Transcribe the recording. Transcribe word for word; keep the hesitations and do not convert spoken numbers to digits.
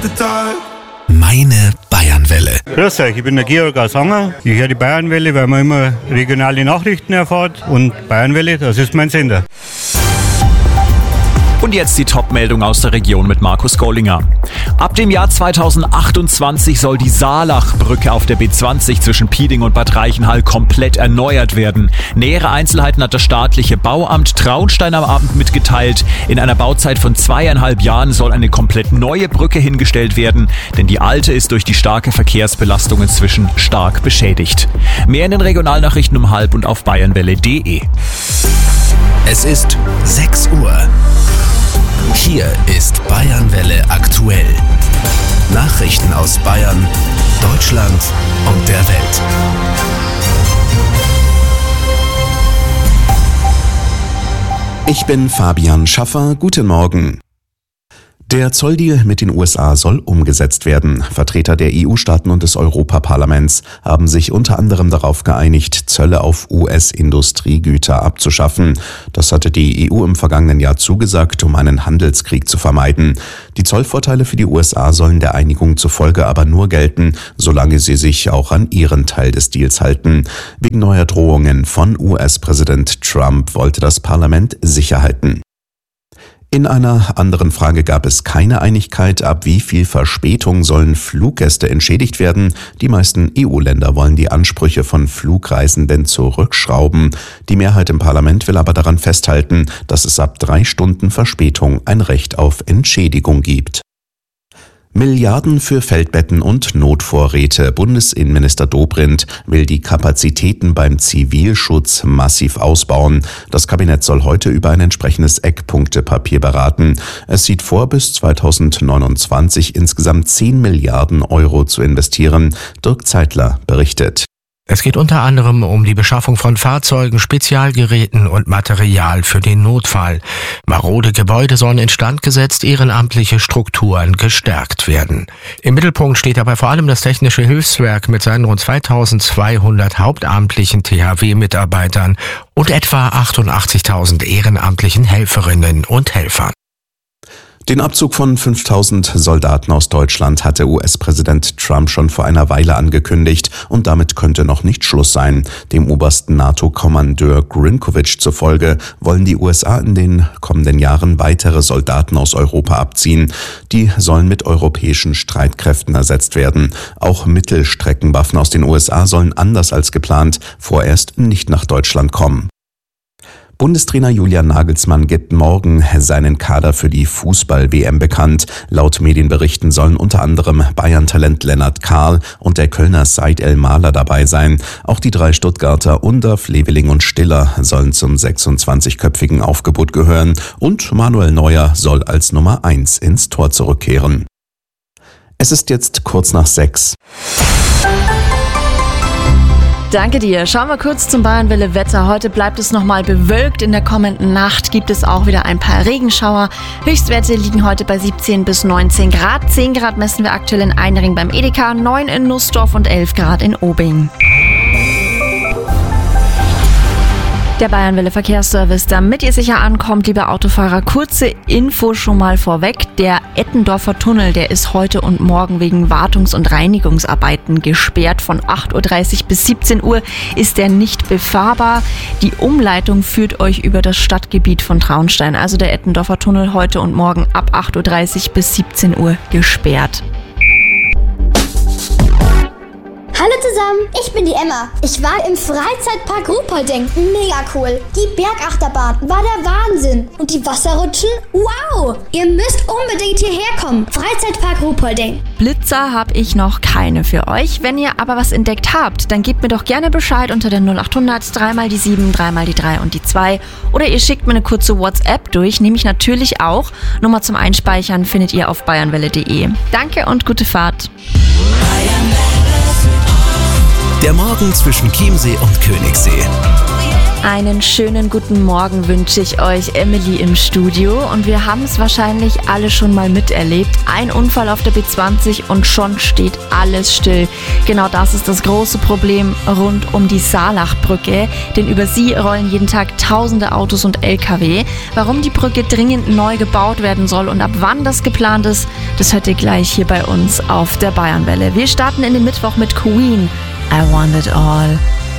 zweiter Tag. Meine Bayernwelle. Grüß euch, ich bin der Georg aus Anger. Ich höre die Bayernwelle, weil man immer regionale Nachrichten erfährt. Und Bayernwelle, das ist mein Sender. Und jetzt die Top-Meldung aus der Region mit Markus Gollinger. Ab dem Jahr zweitausendachtundzwanzig soll die Saalachbrücke auf der B zwanzig zwischen Pieding und Bad Reichenhall komplett erneuert werden. Nähere Einzelheiten hat das staatliche Bauamt Traunstein am Abend mitgeteilt. In einer Bauzeit von zweieinhalb Jahren soll eine komplett neue Brücke hingestellt werden, denn die alte ist durch die starke Verkehrsbelastung inzwischen stark beschädigt. Mehr in den Regionalnachrichten um halb und auf bayernwelle punkt de. Es ist sechs Uhr. Hier ist Bayernwelle aktuell. Nachrichten aus Bayern, Deutschland und der Welt. Ich bin Fabian Schaffer. Guten Morgen. Der Zolldeal mit den U S A soll umgesetzt werden. Vertreter der E U-Staaten und des Europaparlaments haben sich unter anderem darauf geeinigt, Zölle auf U S-Industriegüter abzuschaffen. Das hatte die E U im vergangenen Jahr zugesagt, um einen Handelskrieg zu vermeiden. Die Zollvorteile für die U S A sollen der Einigung zufolge aber nur gelten, solange sie sich auch an ihren Teil des Deals halten. Wegen neuer Drohungen von U S-Präsident Trump wollte das Parlament Sicherheiten. In einer anderen Frage gab es keine Einigkeit, ab wie viel Verspätung sollen Fluggäste entschädigt werden. Die meisten E U-Länder wollen die Ansprüche von Flugreisenden zurückschrauben. Die Mehrheit im Parlament will aber daran festhalten, dass es ab drei Stunden Verspätung ein Recht auf Entschädigung gibt. Milliarden für Feldbetten und Notvorräte. Bundesinnenminister Dobrindt will die Kapazitäten beim Zivilschutz massiv ausbauen. Das Kabinett soll heute über ein entsprechendes Eckpunktepapier beraten. Es sieht vor, bis zweitausendneunundzwanzig insgesamt zehn Milliarden Euro zu investieren. Dirk Zeitler berichtet. Es geht unter anderem um die Beschaffung von Fahrzeugen, Spezialgeräten und Material für den Notfall. Marode Gebäude sollen instand gesetzt, ehrenamtliche Strukturen gestärkt werden. Im Mittelpunkt steht dabei vor allem das Technische Hilfswerk mit seinen rund zweitausendzweihundert hauptamtlichen T H W-Mitarbeitern und etwa achtundachtzigtausend ehrenamtlichen Helferinnen und Helfern. Den Abzug von fünftausend Soldaten aus Deutschland hatte U S-Präsident Trump schon vor einer Weile angekündigt und damit könnte noch nicht Schluss sein. Dem obersten NATO-Kommandeur Grinkovich zufolge wollen die U S A in den kommenden Jahren weitere Soldaten aus Europa abziehen. Die sollen mit europäischen Streitkräften ersetzt werden. Auch Mittelstreckenwaffen aus den U S A sollen anders als geplant vorerst nicht nach Deutschland kommen. Bundestrainer Julian Nagelsmann gibt morgen seinen Kader für die Fußball-W M bekannt. Laut Medienberichten sollen unter anderem Bayern-Talent Lennart Kahl und der Kölner Said El-Mahler dabei sein. Auch die drei Stuttgarter Undav, Leveling und Stiller sollen zum sechsundzwanzigköpfigen Aufgebot gehören und Manuel Neuer soll als Nummer eins ins Tor zurückkehren. Es ist jetzt kurz nach sechs. Danke dir. Schauen wir kurz zum Bayernwelle-Wetter. Heute bleibt es nochmal bewölkt. In der kommenden Nacht gibt es auch wieder ein paar Regenschauer. Höchstwerte liegen heute bei siebzehn bis neunzehn Grad. zehn Grad messen wir aktuell in Einring beim Edeka, neun in Nussdorf und elf Grad in Obing. Der Bayernwelle Verkehrsservice, damit ihr sicher ankommt, liebe Autofahrer, kurze Info schon mal vorweg. Der Ettendorfer Tunnel, der ist heute und morgen wegen Wartungs- und Reinigungsarbeiten gesperrt. Von acht Uhr dreißig bis siebzehn Uhr ist der nicht befahrbar. Die Umleitung führt euch über das Stadtgebiet von Traunstein. Also der Ettendorfer Tunnel heute und morgen ab acht Uhr dreißig bis siebzehn Uhr gesperrt. Hallo zusammen, ich bin die Emma. Ich war im Freizeitpark Ruhpolding. Mega cool. Die Bergachterbahn war der Wahnsinn. Und die Wasserrutschen? Wow! Ihr müsst unbedingt hierher kommen. Freizeitpark Ruhpolding. Blitzer habe ich noch keine für euch. Wenn ihr aber was entdeckt habt, dann gebt mir doch gerne Bescheid unter der null achthundert, dreimal die sieben, dreimal die drei und die zwei. Oder ihr schickt mir eine kurze WhatsApp durch, nehme ich natürlich auch. Nummer zum Einspeichern findet ihr auf bayernwelle punkt de. Danke und gute Fahrt. Der Morgen zwischen Chiemsee und Königssee. Einen schönen guten Morgen wünsche ich euch, Emily im Studio. Und wir haben es wahrscheinlich alle schon mal miterlebt. Ein Unfall auf der B zwanzig und schon steht alles still. Genau das ist das große Problem rund um die Saalachbrücke. Denn über sie rollen jeden Tag tausende Autos und L K W. Warum die Brücke dringend neu gebaut werden soll und ab wann das geplant ist, das hört ihr gleich hier bei uns auf der Bayernwelle. Wir starten in den Mittwoch mit Queen. I Want It All.